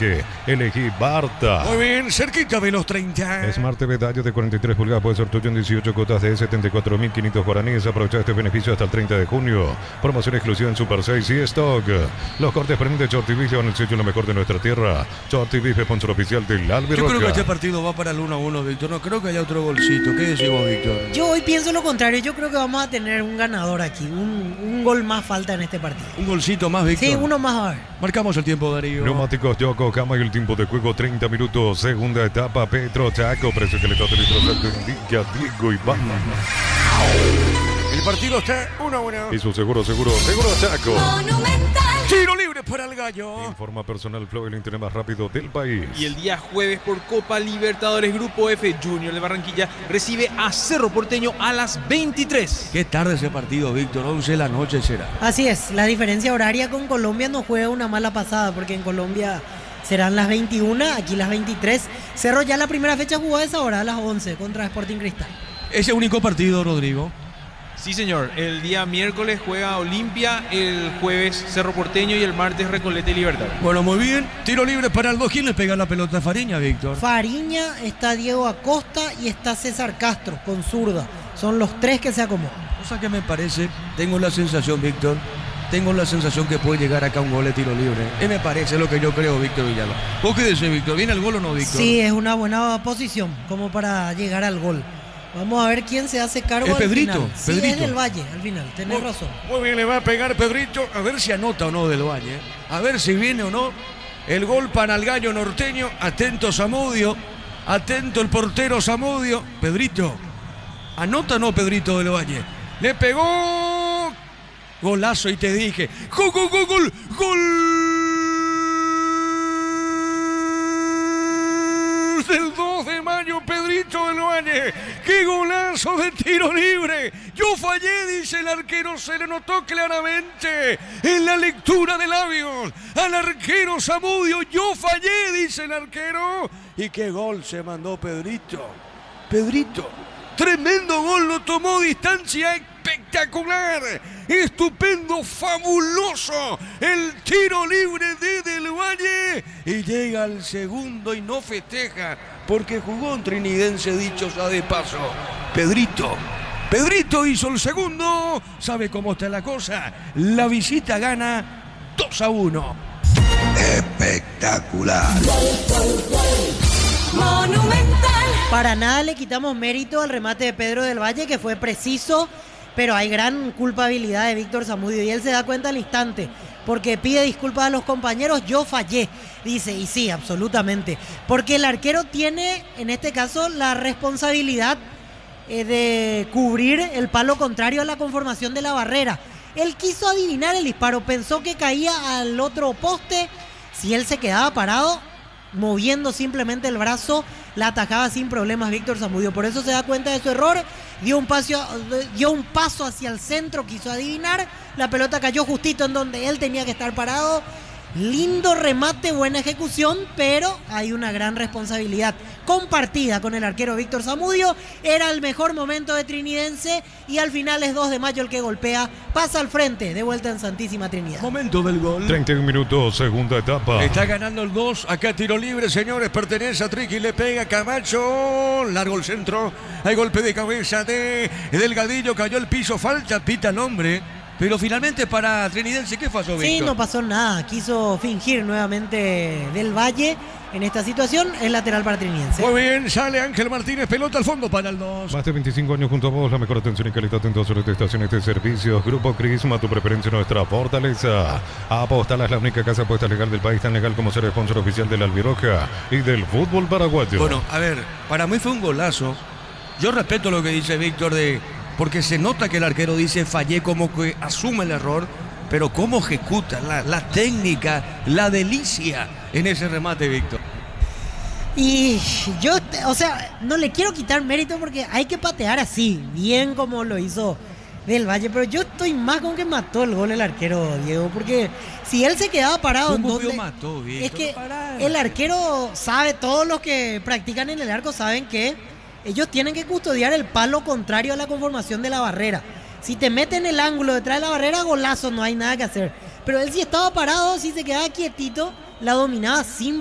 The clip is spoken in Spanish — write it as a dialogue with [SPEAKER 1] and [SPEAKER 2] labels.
[SPEAKER 1] empaque. Elegí Barta.
[SPEAKER 2] Muy bien, cerquita de los 30.
[SPEAKER 1] Smart TV Dayo de 43 pulgadas puede ser tuyo en 18 cuotas de 74.500 guaraníes. Aprovecha este beneficio hasta el 30 de junio. Promoción exclusiva en Super 6 y Stock. Los cortes premium de Chortibife van el sello lo mejor de nuestra tierra. Chortibife, sponsor oficial del Albirroca.
[SPEAKER 2] Yo creo que este partido va para el 1-1, Víctor. No creo que haya otro golcito. ¿Qué decís vos, Víctor?
[SPEAKER 3] Yo hoy pienso lo contrario. Yo creo que vamos a tener un ganador aquí. Un gol más falta en este partido.
[SPEAKER 2] Un golcito más, Víctor.
[SPEAKER 3] Sí, uno más a ver.
[SPEAKER 2] Marcamos el tiempo, Darío.
[SPEAKER 1] Neumáticos Yokohama y el tiempo de juego 30 minutos. Segunda etapa, Petro Chaco. Precio que le toca el litro indica Diego Iván.
[SPEAKER 2] El partido está 1-1.
[SPEAKER 1] Y su seguro Chaco.
[SPEAKER 4] Monumental.
[SPEAKER 2] Tiro libre para el Gallo.
[SPEAKER 1] Informa personal Flow, el internet más rápido del país.
[SPEAKER 5] Y el día jueves por Copa Libertadores Grupo F, Junior de Barranquilla recibe a Cerro Porteño a las 23.
[SPEAKER 2] Qué tarde ese partido, Víctor. 11 de la noche será.
[SPEAKER 3] Así es, la diferencia horaria con Colombia nos juega una mala pasada, porque en Colombia serán las 21, aquí las 23. Cerro ya la primera fecha jugó a esa hora, a las 11, contra Sporting Cristal.
[SPEAKER 2] Ese único partido, Rodrigo.
[SPEAKER 5] Sí, señor. El día miércoles juega Olimpia, el jueves Cerro Porteño y el martes Recoleta y Libertad.
[SPEAKER 2] Bueno, muy bien. Tiro libre para el 2. ¿Quién le pega la pelota a Fariña, Víctor?
[SPEAKER 3] Fariña, está Diego Acosta y está César Castro con zurda. Son los tres que se acomodan.
[SPEAKER 2] Cosa que me parece, tengo la sensación, Víctor, que puede llegar acá un gol de tiro libre. Me parece lo que yo creo, Víctor Villalba. ¿Vos qué decís, Víctor? ¿Viene el gol o no, Víctor?
[SPEAKER 3] Sí, es una buena posición como para llegar al gol. Vamos a ver quién se hace cargo
[SPEAKER 2] ¿Es
[SPEAKER 3] al
[SPEAKER 2] Pedrito?
[SPEAKER 3] final. Sí,
[SPEAKER 2] Pedrito.
[SPEAKER 3] es del Valle al final, tenés razón.
[SPEAKER 2] Muy bien, le va a pegar Pedrito. A ver si anota o no del Valle. A ver si viene o no. El gol para el Gallo norteño. Atento Zamudio. Atento el portero Zamudio. Pedrito. ¿Anota o no Pedrito del Valle? Le pegó. Golazo y te dije. ¡Gol, gol, gol, gol! ¡Gol! Del 2 de mayo, Pedrito del Valle. ¡Qué golazo de tiro libre! Yo fallé, dice el arquero. Se le notó claramente en la lectura de labios al arquero Zamudio. Yo fallé, dice el arquero. Y qué gol se mandó Pedrito. Pedrito. Tremendo gol, lo tomó distancia espectacular, estupendo, fabuloso, el tiro libre de Del Valle y llega al segundo y no festeja porque jugó un trinidense, dicho sea de paso. Pedrito hizo el segundo, sabe cómo está la cosa, la visita gana 2-1.
[SPEAKER 6] Espectacular.
[SPEAKER 4] Monumental.
[SPEAKER 3] Para nada le quitamos mérito al remate de Pedro del Valle, que fue preciso, pero hay gran culpabilidad de Víctor Zamudio y él se da cuenta al instante, porque pide disculpas a los compañeros. Yo fallé, dice, y sí, absolutamente, porque el arquero tiene, en este caso, la responsabilidad de cubrir el palo contrario a la conformación de la barrera. Él quiso adivinar el disparo, pensó que caía al otro poste. Si él se quedaba parado, moviendo simplemente el brazo, la atajaba sin problemas Víctor Zamudio. Por eso se da cuenta de su error, dio un paso hacia el centro, quiso adivinar, la pelota cayó justito en donde él tenía que estar parado. Lindo remate, buena ejecución, pero hay una gran responsabilidad compartida con el arquero Víctor Zamudio. Era el mejor momento de Trinidense y al final es 2 de mayo el que golpea, pasa al frente, de vuelta en Santísima Trinidad.
[SPEAKER 2] Momento del gol.
[SPEAKER 1] 31 minutos, segunda etapa.
[SPEAKER 2] Está ganando el 2, acá tiro libre, señores, pertenece a Triqui, le pega Camacho, largo el centro, hay golpe de cabeza de Delgadillo, cayó el piso, falta, pita el hombre. Pero finalmente para Trinidense, ¿qué pasó, Víctor?
[SPEAKER 3] Sí, no pasó nada. Quiso fingir nuevamente Del Valle en esta situación. Es lateral para Trinidense.
[SPEAKER 2] Muy bien, sale Ángel Martínez, pelota al fondo para el 2.
[SPEAKER 1] Más de 25 años junto a vos, la mejor atención y calidad en todas las estaciones de servicios. Grupo Crisma, tu preferencia, nuestra fortaleza. Apostal es la única casa apuesta legal del país, tan legal como ser sponsor oficial del Albirroja y del fútbol paraguayo.
[SPEAKER 2] Bueno, a ver, para mí fue un golazo. Yo respeto lo que dice Víctor porque se nota que el arquero dice fallé, como que asume el error, pero cómo ejecuta la técnica, la delicia en ese remate, Víctor.
[SPEAKER 3] Y yo, o sea, no le quiero quitar mérito porque hay que patear así, bien como lo hizo Del Valle, pero yo estoy más con que mató el gol el arquero, Diego, porque si él se quedaba parado,
[SPEAKER 2] ¿cómo
[SPEAKER 3] ¿dónde?
[SPEAKER 2] mató, Víctor?
[SPEAKER 3] Es que el arquero sabe, todos los que practican en el arco saben que ellos tienen que custodiar el palo contrario a la conformación de la barrera. Si te meten el ángulo detrás de la barrera, golazo, no hay nada que hacer. Pero él si estaba parado, si se quedaba quietito, la dominaba sin